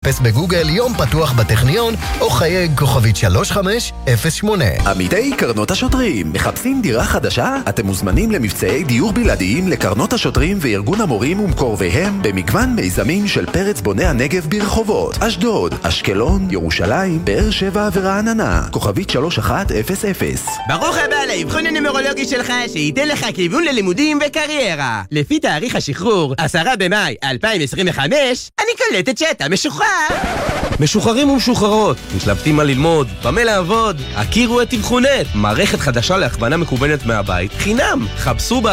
חפש בגוגל יום פתוח בטכניון או חייג כוכבית 3508. עמיתי קרנות השוטרים, מחפשים דירה חדשה? אתם מוזמנים למבצעי דיור בלעדיים לקרנות השוטרים וארגון המורים ומקורביהם במגוון מיזמים של פרץ בוני הנגב ברחובות אשדוד, אשקלון, ירושלים, באר שבע ורעננה. כוכבית 3100. ברוך הבא לאבחון הנומרולוגי שלך שייתן לך כיוון ללימודים וקריירה. לפי תאריך השחרור 10 במאי 2025 אני קולטת שאתה משוחרר. משוחררים ומשוחררות, מתלבטים מה ללמוד, במה לעבוד, הכירו את אבחונט, מערכת חדשה להכוונה מקוונת מהבית, חינם. חפשו